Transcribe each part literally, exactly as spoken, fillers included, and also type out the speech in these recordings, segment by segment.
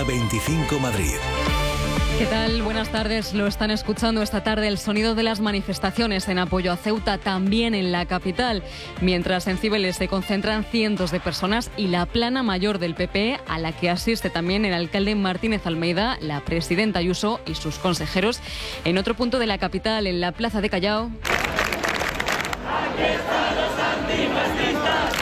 veinticinco Madrid. ¿Qué tal? Buenas tardes. Lo están escuchando esta tarde, el sonido de las manifestaciones en apoyo a Ceuta, también en la capital. Mientras en Cibeles se concentran cientos de personas y la plana mayor del P P, a la que asiste también el alcalde Martínez Almeida, la presidenta Ayuso y sus consejeros. En otro punto de la capital, en la plaza de Callao. Aquí están los antifascistas.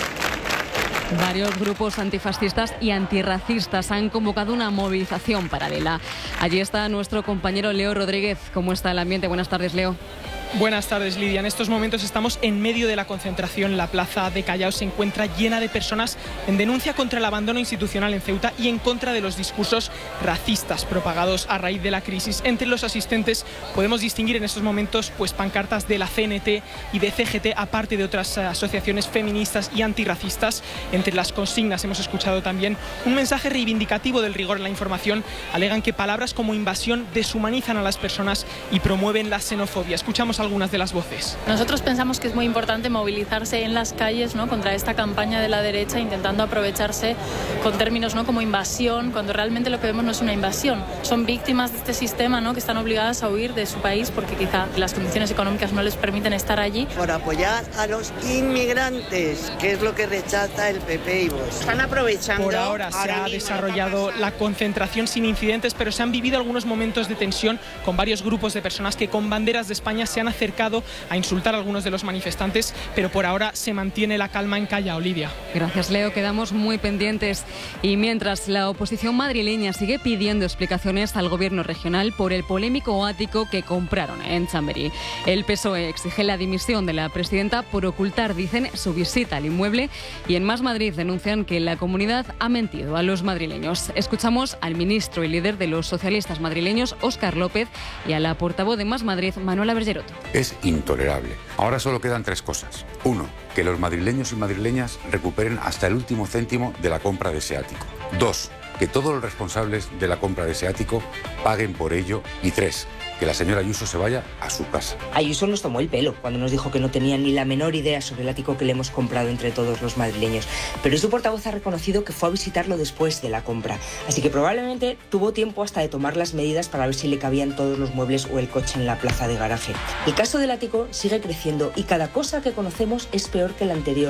Varios grupos antifascistas y antirracistas han convocado una movilización paralela. Allí está nuestro compañero Leo Rodríguez. ¿Cómo está el ambiente? Buenas tardes, Leo. Buenas tardes, Lidia. En estos momentos estamos en medio de la concentración. La plaza de Callao se encuentra llena de personas en denuncia contra el abandono institucional en Ceuta y en contra de los discursos racistas propagados a raíz de la crisis. Entre los asistentes podemos distinguir en estos momentos pues pancartas de la C N T y de C G T, aparte de otras asociaciones feministas y antirracistas. Entre las consignas hemos escuchado también un mensaje reivindicativo del rigor en la información. Alegan que palabras como invasión deshumanizan a las personas y promueven la xenofobia. Escuchamos algunas de las voces. Nosotros pensamos que es muy importante movilizarse en las calles, ¿no?, contra esta campaña de la derecha, intentando aprovecharse con términos, ¿no?, como invasión, cuando realmente lo que vemos no es una invasión. Son víctimas de este sistema, ¿no?, que están obligadas a huir de su país porque quizá las condiciones económicas no les permiten estar allí. Por apoyar a los inmigrantes, que es lo que rechaza el P P y Vox. Están aprovechando. Por ahora se ha desarrollado la concentración sin incidentes, pero se han vivido algunos momentos de tensión con varios grupos de personas que con banderas de España se han acercado a insultar a algunos de los manifestantes, pero por ahora se mantiene la calma en Callao, Lidia. Gracias, Leo. Quedamos muy pendientes. Y mientras la oposición madrileña sigue pidiendo explicaciones al gobierno regional por el polémico ático que compraron en Chamberí. El P S O E exige la dimisión de la presidenta por ocultar, dicen, su visita al inmueble. Y en Más Madrid denuncian que la comunidad ha mentido a los madrileños. Escuchamos al ministro y líder de los socialistas madrileños, Óscar López, y a la portavoz de Más Madrid, Manuela Bergerot. Es intolerable. Ahora solo quedan tres cosas. Uno, que los madrileños y madrileñas recuperen hasta el último céntimo de la compra de ese ático. Dos, que todos los responsables de la compra de ese ático paguen por ello. Y tres, que la señora Ayuso se vaya a su casa. Ayuso nos tomó el pelo cuando nos dijo que no tenía ni la menor idea sobre el ático que le hemos comprado entre todos los madrileños. Pero su portavoz ha reconocido que fue a visitarlo después de la compra. Así que probablemente tuvo tiempo hasta de tomar las medidas para ver si le cabían todos los muebles o el coche en la plaza de garaje. El caso del ático sigue creciendo y cada cosa que conocemos es peor que la anterior.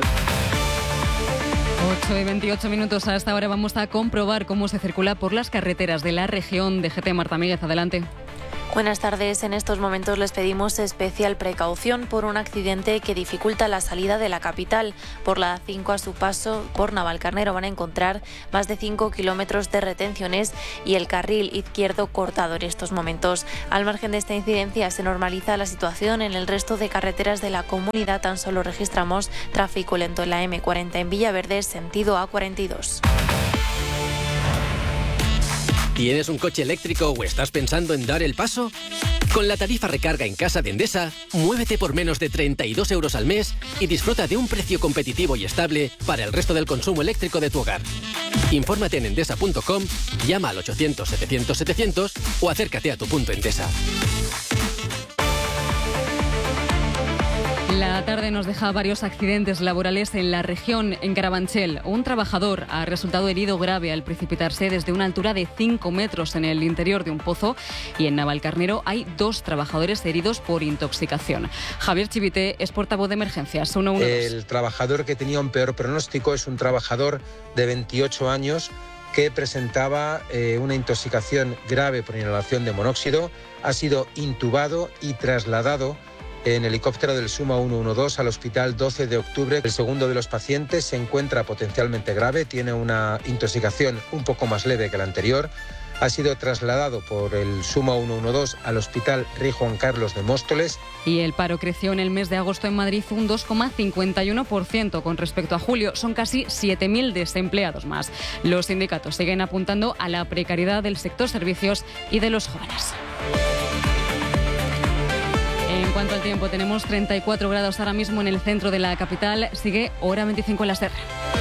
ocho y veintiocho minutos. A esta hora vamos a comprobar cómo se circula por las carreteras de la región. D G T, Marta Míguez, adelante. Buenas tardes. En estos momentos les pedimos especial precaución por un accidente que dificulta la salida de la capital. Por la A cinco a su paso por Navalcarnero van a encontrar más de cinco kilómetros de retenciones y el carril izquierdo cortado en estos momentos. Al margen de esta incidencia se normaliza la situación en el resto de carreteras de la comunidad. Tan solo registramos tráfico lento en la eme cuarenta en Villaverde, sentido A cuarenta y dos. ¿Tienes un coche eléctrico o estás pensando en dar el paso? Con la tarifa recarga en casa de Endesa, muévete por menos de treinta y dos euros al mes y disfruta de un precio competitivo y estable para el resto del consumo eléctrico de tu hogar. Infórmate en endesa punto com, llama al ochocientos setecientos setecientos o acércate a tu punto Endesa. La tarde nos deja varios accidentes laborales en la región. En Carabanchel, un trabajador ha resultado herido grave al precipitarse desde una altura de cinco metros en el interior de un pozo, y en Navalcarnero hay dos trabajadores heridos por intoxicación. Javier Chivite es portavoz de emergencias. uno uno dos. El trabajador que tenía un peor pronóstico es un trabajador de veintiocho años que presentaba eh, una intoxicación grave por inhalación de monóxido. Ha sido intubado y trasladado en helicóptero del Suma uno uno dos al hospital doce de octubre. El segundo de los pacientes se encuentra potencialmente grave, tiene una intoxicación un poco más leve que la anterior. Ha sido trasladado por el Suma uno uno dos al hospital Rey Juan Carlos de Móstoles. Y el paro creció en el mes de agosto en Madrid un dos coma cincuenta y uno por ciento con respecto a julio. Son casi siete mil desempleados más. Los sindicatos siguen apuntando a la precariedad del sector servicios y de los jóvenes. En cuanto al tiempo, tenemos treinta y cuatro grados ahora mismo en el centro de la capital. Sigue hora veinticinco en la Serra.